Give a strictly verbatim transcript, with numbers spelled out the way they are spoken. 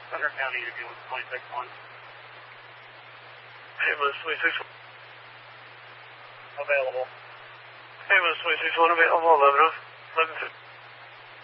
Thunder County to deal with twenty-six one. Ambulance twenty-six one. Available. Ambulance twenty-six one available, eleven, eleven fifty.